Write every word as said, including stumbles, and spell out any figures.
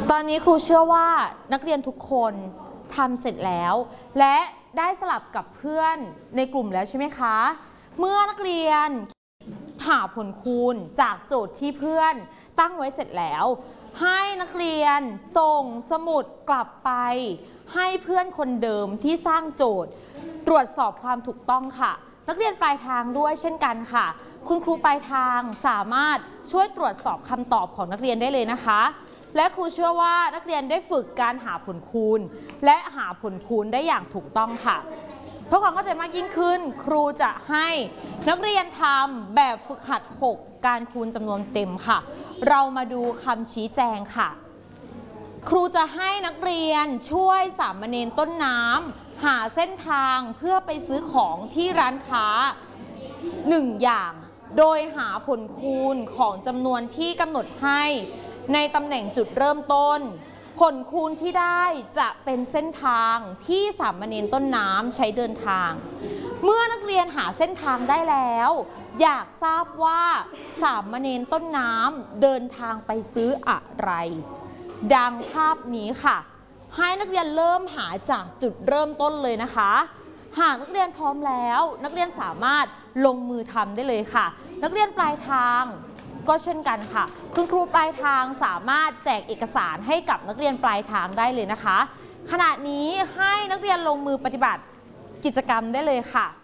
ตอนนี้ครูเชื่อว่านักเรียนทุกคนทำเสร็จแล้วและได้สลับกับเพื่อนในกลุ่มแล้วใช่ไหมคะเมื่อนักเรียนหาผลคูณจากโจทย์ที่เพื่อนตั้งไว้เสร็จแล้วให้นักเรียนส่งสมุดกลับไปให้เพื่อนคนเดิมที่สร้างโจทย์ตรวจสอบความถูกต้องค่ะนักเรียนปลายทางด้วยเช่นกันค่ะคุณครูปลายทางสามารถช่วยตรวจสอบคำตอบของนักเรียนได้เลยนะคะและครูเชื่อว่านักเรียนได้ฝึกการหาผลคูณและหาผลคูณได้อย่างถูกต้องค่ะเพื่อความเข้าใจมากยิ่งขึ้นครูจะให้นักเรียนทำแบบฝึกหัดหกการคูณจำนวนเต็มค่ะเรามาดูคำชี้แจงค่ะครูจะให้นักเรียนช่วยสามเณรต้นน้ำหาเส้นทางเพื่อไปซื้อของที่ร้านค้าหนึ่งอย่างโดยหาผลคูณของจำนวนที่กำหนดให้ในตำแหน่งจุดเริ่มต้นผลคูณที่ได้จะเป็นเส้นทางที่สามเณรต้นน้ำใช้เดินทางเมื่อนักเรียนหาเส้นทางได้แล้วอยากทราบว่าสามเณรต้นน้ำเดินทางไปซื้ออะไรดังภาพนี้ค่ะให้นักเรียนเริ่มหาจากจุดเริ่มต้นเลยนะคะหากนักเรียนพร้อมแล้วนักเรียนสามารถลงมือทำได้เลยค่ะนักเรียนปลายทางก็เช่นกันค่ะคุณครูปลายทางสามารถแจกเอกสารให้กับนักเรียนปลายทางได้เลยนะคะขณะนี้ให้นักเรียนลงมือปฏิบัติกิจกรรมได้เลยค่ะ